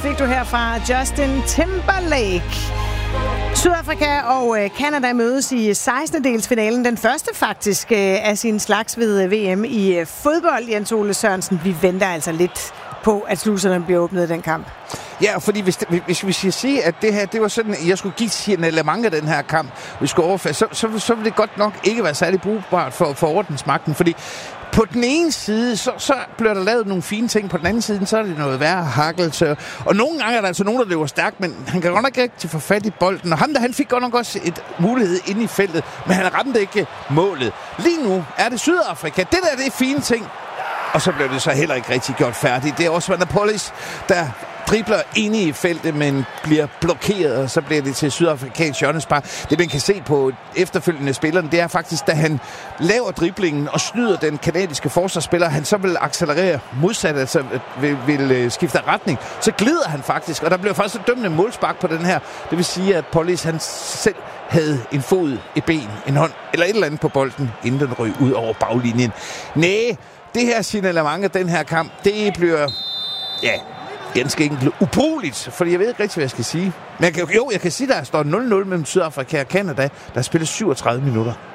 fik du her fra Justin Timberlake. Sydafrika og Canada mødes i 16-delsfinalen. Den første faktisk af sin slags ved VM i fodbold, Jens Ole Sørensen. Vi venter altså lidt på, at sluserne bliver åbnet i den kamp. Ja, fordi hvis vi skal sige, at det her, det var sådan, jeg skulle give signalement af den her kamp, vi skulle overføre, så ville det godt nok ikke være særlig brugbart for ordensmagten, fordi på den ene side, så bliver der lavet nogle fine ting. På den anden side, så er det noget værre hakkelse. Og nogle gange er der altså nogen, der løber stærkt, men han kan godt nok ikke rigtig få fat i bolden. Og han fik godt nok også et mulighed inde i feltet, men han ramte ikke målet. Lige nu er det Sydafrika. Det er fine ting. Og så blev det så heller ikke rigtig gjort færdigt. Det er også Vanapolis, der dribler inde i feltet, men bliver blokeret, og så bliver det til sydafrikansk hjørnespark. Det, man kan se på efterfølgende spillerne, det er faktisk, da han laver driblingen og snyder den kanadiske forsvarsspiller, han så vil accelerere modsat, altså vil skifte retning, så glider han faktisk, og der bliver faktisk et dømmende målspark på den her. Det vil sige, at Polis, han selv havde en fod, et ben, en hånd, eller et eller andet på bolden, inden den røg ud over baglinjen. Næh, det her signalement af den her kamp, det bliver, ja, ganske enkelt ubrugeligt, fordi jeg ved ikke rigtig, hvad jeg skal sige. Men jeg kan sige, at der står 0-0 mellem Sydafrika og Canada, der spiller 37 minutter.